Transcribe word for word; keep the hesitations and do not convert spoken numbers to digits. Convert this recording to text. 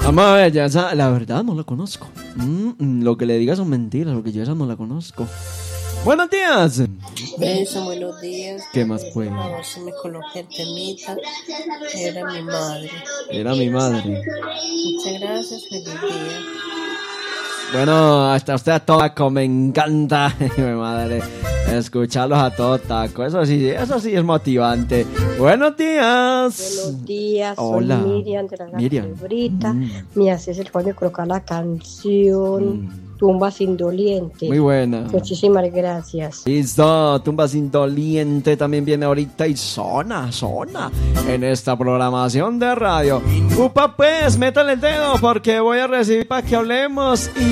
Vamos a ver, ya esa, la verdad no la conozco. Mm, lo que le digas son mentiras, porque yo esa no la conozco. Buenos días. Benson, buenos días. ¿Qué más puede? A ver si me coloqué el temita. Era mi madre. Era mi madre. Muchas gracias, feliz día. Bueno, hasta usted a taco, me encanta, mi madre, escucharlos a todo taco, eso sí, eso sí es motivante. Buenos días. Buenos días, Hola. soy Miriam de la Miriam. Gabrielita. Mm. Me haces el favor de colocar la canción Mm. Tumbas Indoliente. Muy buena. Muchísimas gracias. Listo, Tumbas Indoliente también viene ahorita y zona, zona en esta programación de radio. Upa pues, métale el dedo porque voy a recibir para que hablemos y